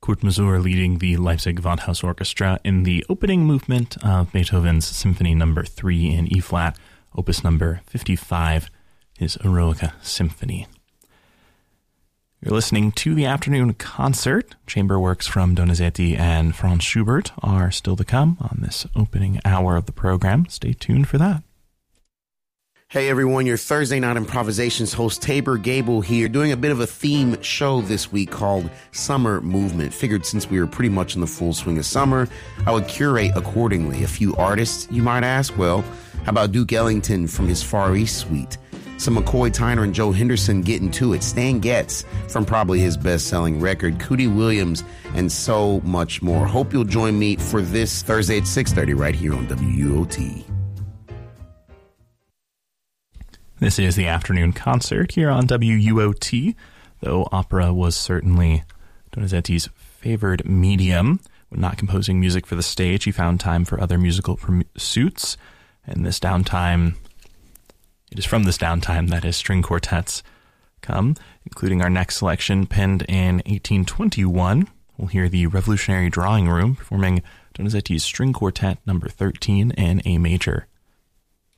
Kurt Masur leading the Leipzig Gewandhaus Orchestra in the opening movement of Beethoven's Symphony No. 3 in E-flat, opus number 55, his Eroica Symphony. You're listening to the afternoon concert. Chamber works from Donizetti and Franz Schubert are still to come on this opening hour of the program. Stay tuned for that. Hey everyone, your Thursday Night Improvisations host Tabor Gable here, doing a bit of a theme show this week called Summer Movement. Figured since we were pretty much in the full swing of summer, I would curate accordingly. A few artists, you might ask? Well, how about Duke Ellington from his Far East suite? Some McCoy Tyner and Joe Henderson getting to it. Stan Getz from probably his best-selling record, Cootie Williams, and so much more. Hope you'll join me for this Thursday at 6:30 right here on WUOT. This is the afternoon concert here on WUOT, though opera was certainly Donizetti's favored medium. When not composing music for the stage, he found time for other musical pursuits, and this downtime, it is from this downtime that his string quartets come, including our next selection penned in 1821. We'll hear the Revolutionary Drawing Room performing Donizetti's String Quartet No. 13 in A major.